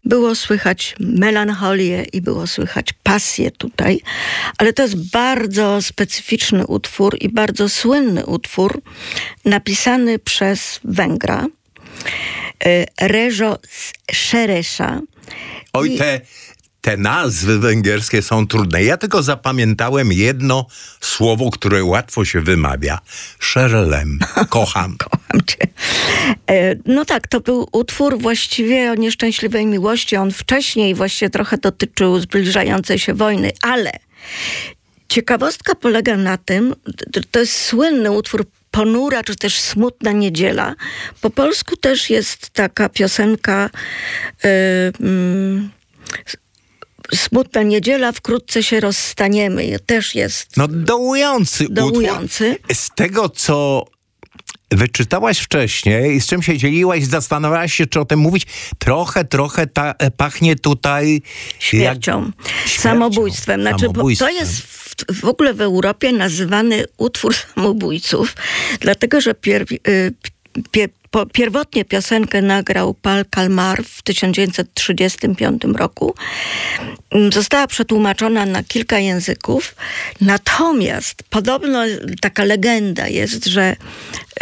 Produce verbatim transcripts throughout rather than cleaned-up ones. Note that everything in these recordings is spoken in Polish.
było słychać melancholię i było słychać pasję tutaj, ale to jest bardzo specyficzny utwór i bardzo słynny utwór napisany przez Węgra, Rejo Szeresza. Oj, te, te nazwy węgierskie są trudne. Ja tylko zapamiętałem jedno słowo, które łatwo się wymawia. Szerelem. Kocham. Kocham cię. No tak, to był utwór właściwie o nieszczęśliwej miłości. On wcześniej właśnie trochę dotyczył zbliżającej się wojny, ale ciekawostka polega na tym, to jest słynny utwór Ponura, czy też Smutna niedziela. Po polsku też jest taka piosenka yy, yy, Smutna niedziela, wkrótce się rozstaniemy. Też jest no dołujący, dołujący. utwór. Z tego, co wyczytałaś wcześniej i z czym się dzieliłaś, zastanawiałaś się, czy o tym mówić, trochę, trochę ta, pachnie tutaj śmiercią, jak... śmiercią. Samobójstwem. Znaczy, Samobójstwem. To jest w, w ogóle w Europie nazywany utwór samobójców, dlatego, że pier, pier, po, pierwotnie piosenkę nagrał Paul Kalmar w tysiąc dziewięćset trzydziestym piątym roku. Została przetłumaczona na kilka języków. Natomiast podobno taka legenda jest, że y,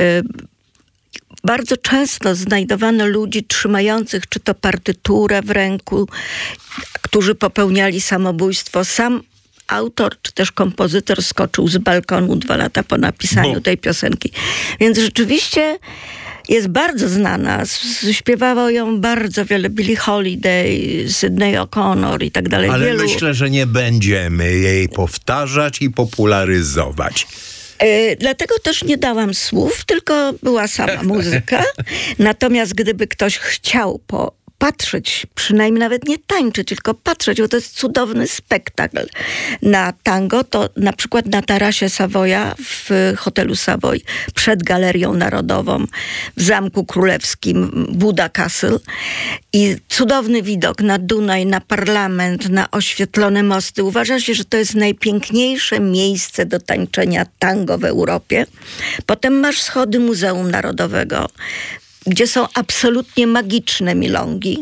bardzo często znajdowano ludzi trzymających czy to partyturę w ręku, którzy popełniali samobójstwo. Sam autor czy też kompozytor skoczył z balkonu dwa lata po napisaniu Bo. tej piosenki. Więc rzeczywiście jest bardzo znana. Śpiewało ją bardzo wiele. Billie Holiday, Sydney O'Connor i tak dalej. Ale Wielu... myślę, że nie będziemy jej powtarzać i popularyzować. Yy, dlatego też nie dałam słów, tylko była sama muzyka. Natomiast gdyby ktoś chciał popatrzeć, przynajmniej nawet nie tańczyć, tylko patrzeć, bo to jest cudowny spektakl na tango, to na przykład na tarasie Savoya w hotelu Savoy przed Galerią Narodową w Zamku Królewskim Buda Castle i cudowny widok na Dunaj, na parlament, na oświetlone mosty. Uważa się, że to jest najpiękniejsze miejsce do tańczenia tango w Europie. Potem masz schody Muzeum Narodowego, gdzie są absolutnie magiczne milongi.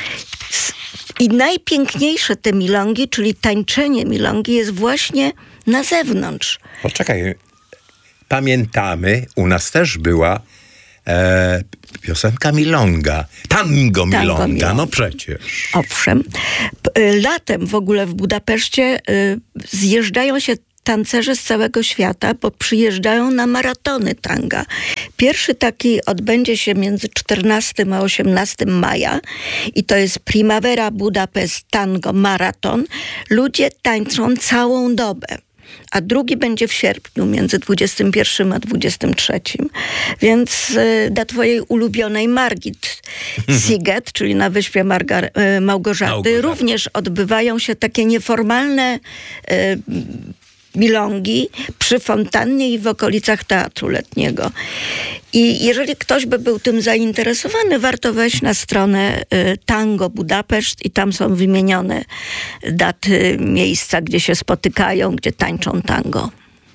I najpiękniejsze te milongi, czyli tańczenie milongi, jest właśnie na zewnątrz. Poczekaj, pamiętamy, u nas też była e, piosenka milonga. Tango milonga, Tango milonga, no przecież. Owszem. Latem w ogóle w Budapeszcie y, zjeżdżają się tancerze z całego świata, bo przyjeżdżają na maratony tanga. Pierwszy taki odbędzie się między czternastego a osiemnastego maja i to jest Primavera Budapest Tango Maraton. Ludzie tańczą całą dobę. A drugi będzie w sierpniu, między dwudziestym pierwszym a dwudziestym trzecim. Więc y, dla twojej ulubionej Margit Siget, czyli na wyspie Margar- y, Małgorzaty, Małgorzata. również odbywają się takie nieformalne y, milongi przy fontannie i w okolicach Teatru Letniego. I jeżeli ktoś by był tym zainteresowany, warto wejść na stronę y, Tango Budapeszt i tam są wymienione daty, miejsca, gdzie się spotykają, gdzie tańczą tango.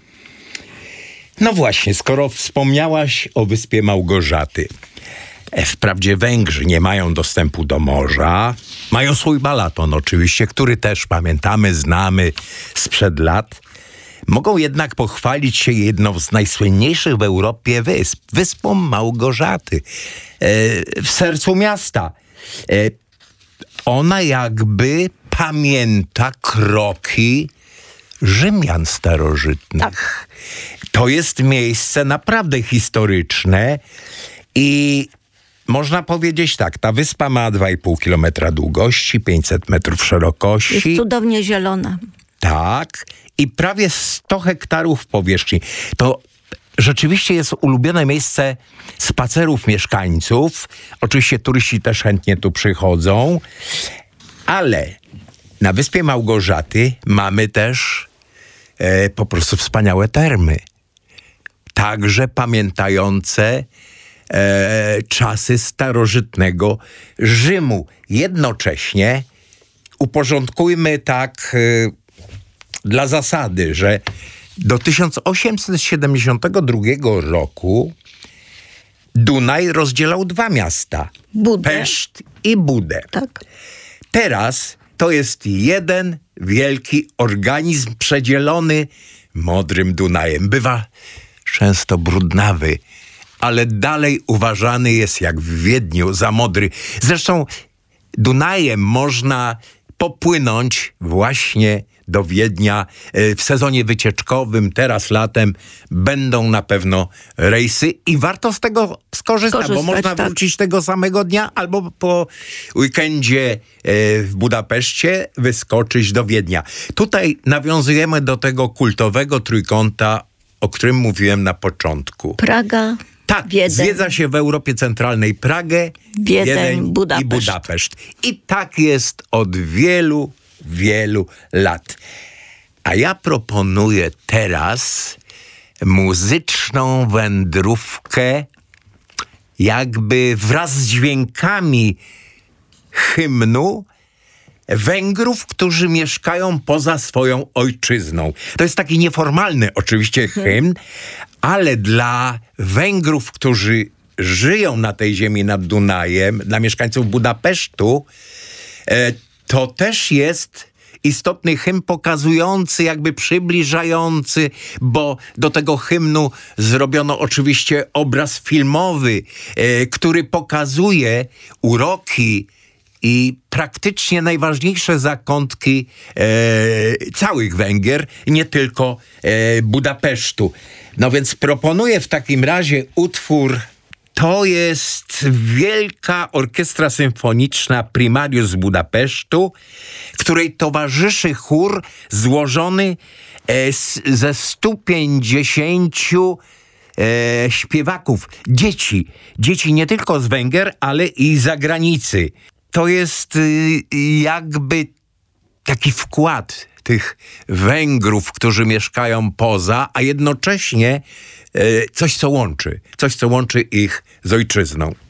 No właśnie, skoro wspomniałaś o wyspie Małgorzaty. Wprawdzie Węgrzy nie mają dostępu do morza, mają swój balaton oczywiście, który też pamiętamy, znamy sprzed lat. Mogą jednak pochwalić się jedną z najsłynniejszych w Europie wysp, wyspą Małgorzaty, e, w sercu miasta. E, ona jakby pamięta kroki Rzymian starożytnych. Tak. To jest miejsce naprawdę historyczne i można powiedzieć tak, ta wyspa ma dwa i pół kilometra długości, pięćset metrów szerokości. Jest cudownie zielona. Tak, i prawie sto hektarów powierzchni. To rzeczywiście jest ulubione miejsce spacerów mieszkańców. Oczywiście turyści też chętnie tu przychodzą, ale na wyspie Małgorzaty mamy też e, po prostu wspaniałe termy. Także pamiętające e, czasy starożytnego Rzymu. Jednocześnie uporządkujmy tak e, dla zasady, że do tysiąc osiemset siedemdziesiątego drugiego roku Dunaj rozdzielał dwa miasta. Budę. Peszt i Budę. Tak. Teraz to jest jeden wielki organizm przedzielony modrym Dunajem. Bywa często brudnawy, ale dalej uważany jest jak w Wiedniu za modry. Zresztą Dunajem można popłynąć właśnie do Wiednia w sezonie wycieczkowym. Teraz latem będą na pewno rejsy i warto z tego skorzystać, Skorzystać, bo można tak. wrócić tego samego dnia albo po weekendzie w Budapeszcie wyskoczyć do Wiednia. Tutaj nawiązujemy do tego kultowego trójkąta, o którym mówiłem na początku. Praga, Tak, Wiedeń. zwiedza się w Europie Centralnej Pragę, Wiedeń, Wiedeń Budapeszt. i Budapeszt. I tak jest od wielu, wielu lat. A ja proponuję teraz muzyczną wędrówkę, jakby wraz z dźwiękami hymnu Węgrów, którzy mieszkają poza swoją ojczyzną. To jest taki nieformalny oczywiście hymn, ale dla Węgrów, którzy żyją na tej ziemi nad Dunajem, dla mieszkańców Budapesztu, e, to też jest istotny hymn pokazujący, jakby przybliżający, bo do tego hymnu zrobiono oczywiście obraz filmowy, e, który pokazuje uroki i praktycznie najważniejsze zakątki e, całych Węgier, nie tylko e, Budapesztu. No więc proponuję w takim razie utwór. To jest Wielka Orkiestra Symfoniczna Primarius z Budapesztu, której towarzyszy chór złożony e, z, ze stu pięćdziesięciu e, śpiewaków, dzieci. Dzieci nie tylko z Węgier, ale i z zagranicy. To jest y, jakby taki wkład tych Węgrów, którzy mieszkają poza, a jednocześnie y, coś, co łączy. Coś, co łączy ich z ojczyzną.